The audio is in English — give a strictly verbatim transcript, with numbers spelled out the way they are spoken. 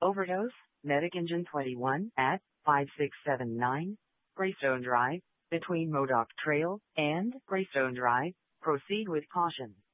Overdose, Medic Engine twenty-one at five six seven nine, Greystone Drive, between Modoc Trail and Greystone Drive. Proceed with caution.